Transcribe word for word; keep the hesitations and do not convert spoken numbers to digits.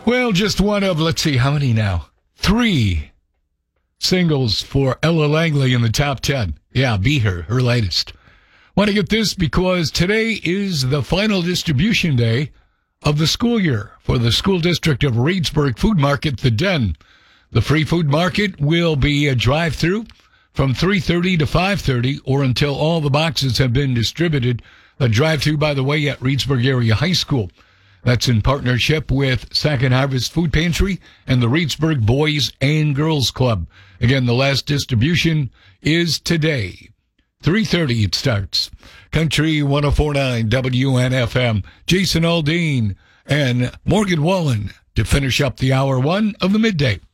Well, just one of, let's see, how many now? Three singles for Ella Langley in the top ten. Yeah, Be Her, her latest. Want to get this because today is the final distribution day of the school year for the school district of Reedsburg Food Market, The Den. The free food market will be a drive-through from three thirty to five thirty or until all the boxes have been distributed. A drive-through, by the way, at Reedsburg Area High School. That's in partnership with Second Harvest Food Pantry and the Reedsburg Boys and Girls Club. Again, the last distribution is today. three thirty it starts. Country one oh four point nine W N F M. Jason Aldean and Morgan Wallen to finish up the hour one of the midday.